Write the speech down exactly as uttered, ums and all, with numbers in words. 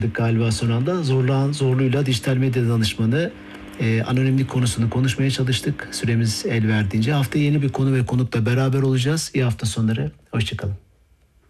Galiba son anda Zorluğun Zorlu'yla dijital medya danışmanı e, anonimlik konusunu konuşmaya çalıştık. Süremiz el verdiğince. Haftaya yeni bir konu ve konukla beraber olacağız. İyi hafta sonları. Hoşçakalın.